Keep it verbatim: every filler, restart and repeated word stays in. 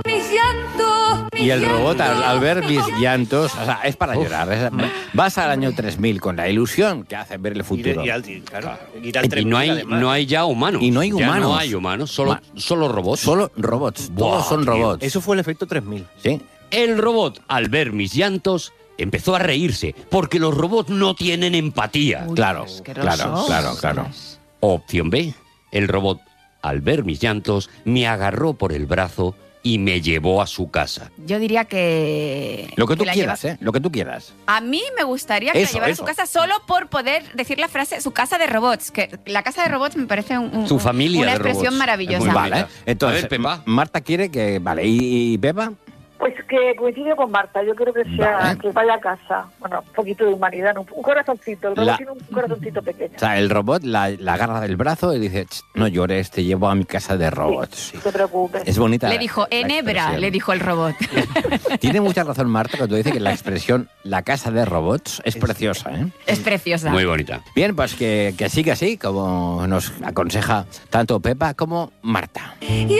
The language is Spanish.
mis llantos, mis Y el robot, al, llantos. al ver mis llantos, o sea, es para llorar. es- vas al año tres mil con la ilusión que hace ver el futuro. Ir, ir al, claro, ir al Y tres mil, no hay, además. no hay ya humanos. Y no hay Ya humanos. no hay humanos, solo, Ma- solo robots. Solo robots, Buah, todos son tío. robots. Eso fue el efecto tres mil. Sí. El robot, al ver mis llantos, empezó a reírse, porque los robots no tienen empatía. Uy, Claro, asquerosos. claro, claro, claro. Opción B, el robot, al ver mis llantos, me agarró por el brazo y me llevó a su casa. Yo diría que... Lo que tú la quieras, lleva- ¿eh? Lo que tú quieras. A mí me gustaría que Eso, la llevara eso. a su casa solo por poder decir la frase su casa de robots. Que la casa de robots me parece un, un- Su familia una de expresión robots. maravillosa. Es muy Vale. bonita. Entonces, A ver, Pepa. Marta quiere que... Vale, ¿y, y Pepa? Pues que coincide con Marta, yo creo que sea Vale. que vaya a casa. Bueno, un poquito de humanidad, ¿no? Un corazoncito, el robot La- tiene un corazoncito pequeño. O sea, el robot la, la agarra del brazo y dice, "Ch, no llores, te llevo a mi casa de robots. No te preocupes. Es bonita. Le la- dijo, la enebra, expresión. le dijo el robot. Tiene mucha razón Marta cuando dice que la expresión la casa de robots es preciosa, ¿eh? Es preciosa. Muy bonita. Bien, pues que, que siga así, como nos aconseja tanto Pepa como Marta. Y